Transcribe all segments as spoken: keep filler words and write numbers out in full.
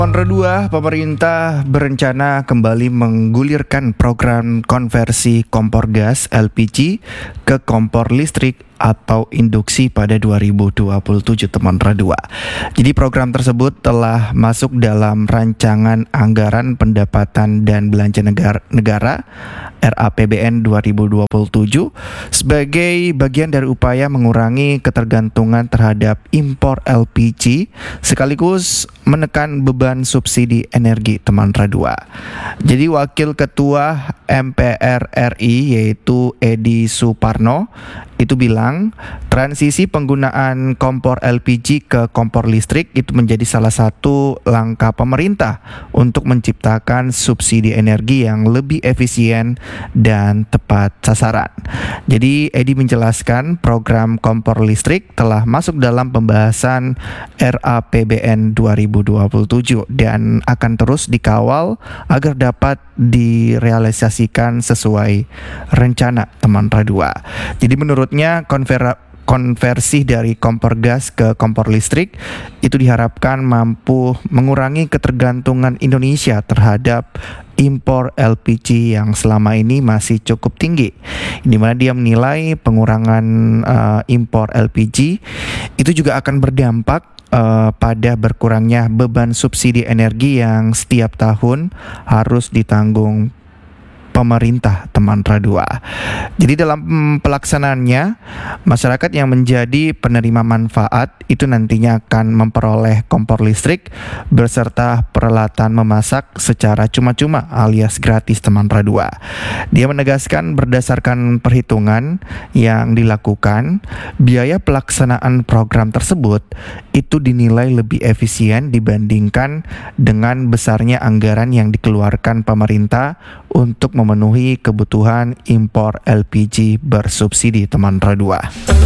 Nomor dua, pemerintah berencana kembali menggulirkan program konversi kompor gas L P G ke kompor listrik atau induksi pada dua ribu dua puluh tujuh, teman Radua. Jadi program tersebut telah masuk dalam rancangan anggaran pendapatan dan belanja negara, negara R A P B N dua ribu dua puluh tujuh sebagai bagian dari upaya mengurangi ketergantungan terhadap impor L P G sekaligus menekan beban subsidi energi, teman Radua. Jadi Wakil Ketua M P R R I yaitu Edi Suparno itu bilang transisi penggunaan kompor L P G ke kompor listrik itu menjadi salah satu langkah pemerintah untuk menciptakan subsidi energi yang lebih efisien dan tepat sasaran. Jadi Edi menjelaskan program kompor listrik telah masuk dalam pembahasan R A P B N dua ribu dua puluh tujuh dan akan terus dikawal agar dapat direalisasikan sesuai rencana, teman Radua. Jadi menurutnya konver- konversi dari kompor gas ke kompor listrik itu diharapkan mampu mengurangi ketergantungan Indonesia terhadap impor L P G yang selama ini masih cukup tinggi, di mana dia menilai pengurangan uh, impor L P G itu juga akan berdampak Uh, pada berkurangnya beban subsidi energi yang setiap tahun harus ditanggung pemerintah, teman Radua. Jadi dalam pelaksanaannya, masyarakat yang menjadi penerima manfaat itu nantinya akan memperoleh kompor listrik beserta peralatan memasak secara cuma-cuma alias gratis, teman Radua. Dia menegaskan berdasarkan perhitungan yang dilakukan, biaya pelaksanaan program tersebut itu dinilai lebih efisien dibandingkan dengan besarnya anggaran yang dikeluarkan pemerintah untuk memenuhi kebutuhan impor L P G bersubsidi, teman Radua.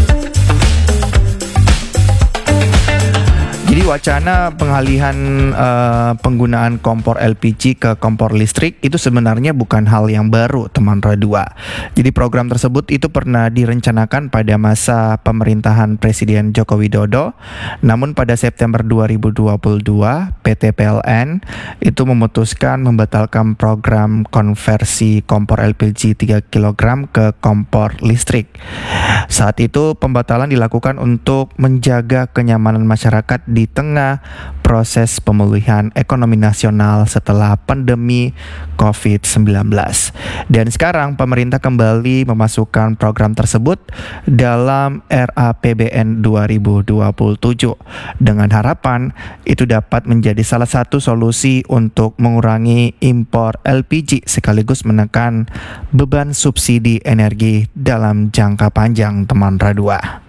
Jadi wacana pengalihan uh, penggunaan kompor L P G ke kompor listrik itu sebenarnya bukan hal yang baru, teman Radua. Jadi program tersebut itu pernah direncanakan pada masa pemerintahan Presiden Joko Widodo. Namun pada September dua ribu dua puluh dua, P T P L N itu memutuskan membatalkan program konversi kompor L P G tiga kilogram ke kompor listrik. Saat itu pembatalan dilakukan untuk menjaga kenyamanan masyarakat di tengah proses pemulihan ekonomi nasional setelah pandemi covid sembilan belas. Dan sekarang pemerintah kembali memasukkan program tersebut dalam R A P B N dua ribu dua puluh tujuh dengan harapan itu dapat menjadi salah satu solusi untuk mengurangi impor L P G sekaligus menekan beban subsidi energi dalam jangka panjang, teman Radua.